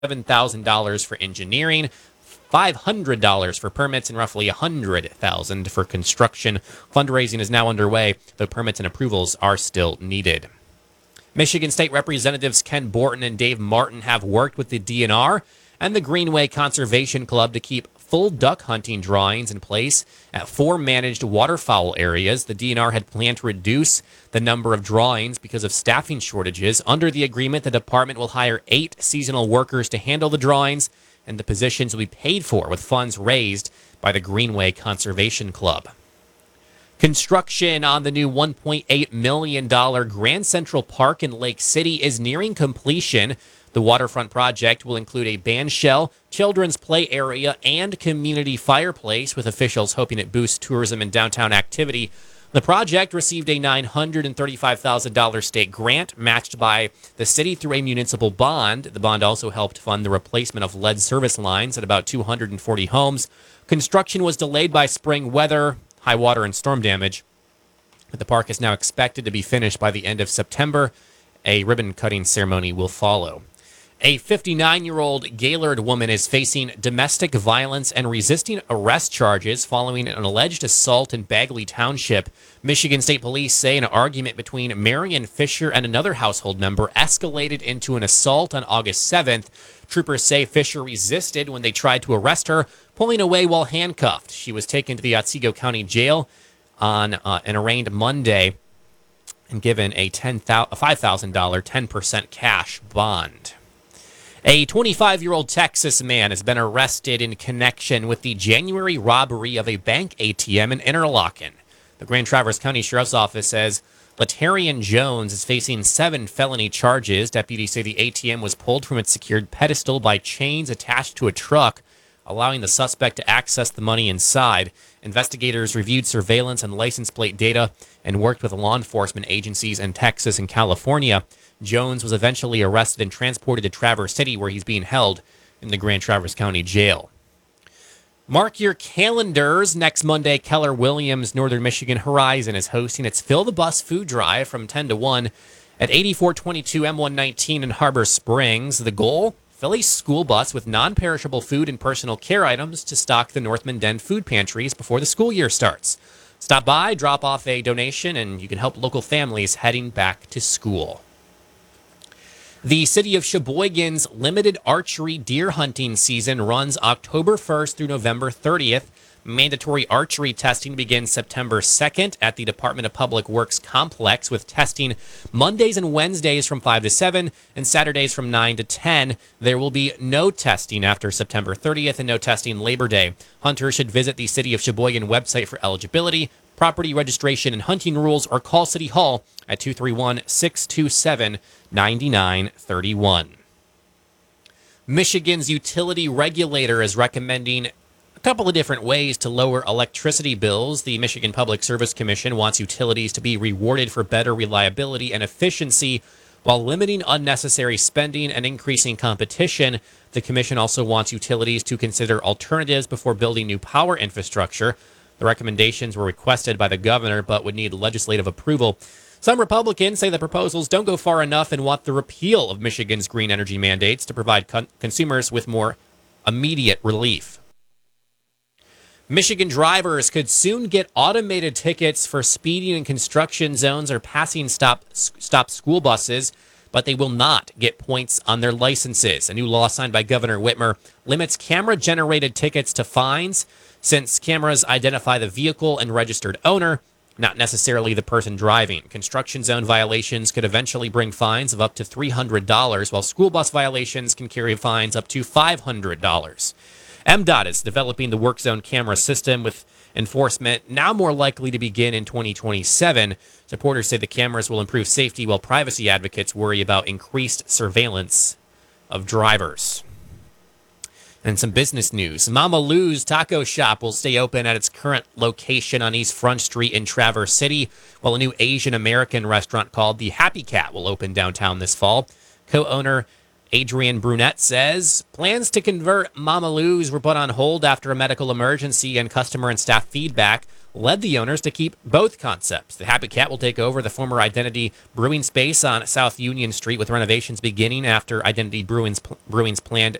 $7,000 for engineering, $500 for permits, and roughly $100,000 for construction. Fundraising is now underway, though permits and approvals are still needed. Michigan State Representatives Ken Borton and Dave Martin have worked with the DNR and the Greenway Conservation Club to keep full duck hunting drawings in place at 4 managed waterfowl areas. The DNR had planned to reduce the number of drawings because of staffing shortages. Under the agreement, the department will hire 8 seasonal workers to handle the drawings, and the positions will be paid for with funds raised by the Greenway Conservation Club. Construction on the new $1.8 million Grand Central Park in Lake City is nearing completion. The waterfront project will include a band shell, children's play area, and community fireplace, with officials hoping it boosts tourism and downtown activity. The project received a $935,000 state grant matched by the city through a municipal bond. The bond also helped fund the replacement of lead service lines at about 240 homes. Construction was delayed by spring weather, high water, and storm damage. But the park is now expected to be finished by the end of September. A ribbon-cutting ceremony will follow. A 59-year-old Gaylord woman is facing domestic violence and resisting arrest charges following an alleged assault in Bagley Township. Michigan State Police say an argument between Marion Fisher and another household member escalated into an assault on August 7th. Troopers say Fisher resisted when they tried to arrest her, pulling away while handcuffed. She was taken to the Otsego County Jail on and arraigned Monday and given a $5,000 10% cash bond. A 25-year-old Texas man has been arrested in connection with the January robbery of a bank ATM in Interlochen. The Grand Traverse County Sheriff's Office says Latarian Jones is facing 7 felony charges. Deputies say the ATM was pulled from its secured pedestal by chains attached to a truck, allowing the suspect to access the money inside. Investigators reviewed surveillance and license plate data and worked with law enforcement agencies in Texas and California. Jones was eventually arrested and transported to Traverse City, where he's being held in the Grand Traverse County Jail. Mark your calendars. Next Monday, Keller Williams Northern Michigan Horizon is hosting its Fill the Bus food drive from 10 to 1 at 8422 M119 in Harbor Springs. The goal? Fill a school bus with non-perishable food and personal care items to stock the Northman Den food pantries before the school year starts. Stop by, drop off a donation, and you can help local families heading back to school. The City of Sheboygan's limited archery deer hunting season runs October 1st through November 30th. Mandatory archery testing begins September 2nd at the Department of Public Works complex, with testing Mondays and Wednesdays from 5 to 7 and Saturdays from 9 to 10. There will be no testing after September 30th and no testing Labor Day. Hunters should visit the City of Sheboygan website for eligibility, property registration, and hunting rules, or call City Hall at 231-627-9931. Michigan's utility regulator is recommending a couple of different ways to lower electricity bills. The Michigan Public Service Commission wants utilities to be rewarded for better reliability and efficiency while limiting unnecessary spending and increasing competition. The commission also wants utilities to consider alternatives before building new power infrastructure. The recommendations were requested by the governor, but would need legislative approval. Some Republicans say the proposals don't go far enough and want the repeal of Michigan's green energy mandates to provide consumers with more immediate relief. Michigan drivers could soon get automated tickets for speeding in construction zones or passing stop school buses, but they will not get points on their licenses. A new law signed by Governor Whitmer limits camera-generated tickets to fines, since cameras identify the vehicle and registered owner, not necessarily the person driving. Construction zone violations could eventually bring fines of up to $300, while school bus violations can carry fines up to $500. MDOT is developing the work zone camera system, with enforcement now more likely to begin in 2027. Supporters say the cameras will improve safety, while privacy advocates worry about increased surveillance of drivers. And some business news. Mama Lou's Taco Shop will stay open at its current location on East Front Street in Traverse City, while a new Asian American restaurant called the Happy Cat will open downtown this fall. Co-owner Adrian Brunette says, plans to convert Mama Lou's were put on hold after a medical emergency, and customer and staff feedback led the owners to keep both concepts. The Happy Cat will take over the former Identity Brewing space on South Union Street, with renovations beginning after Identity Brewing's planned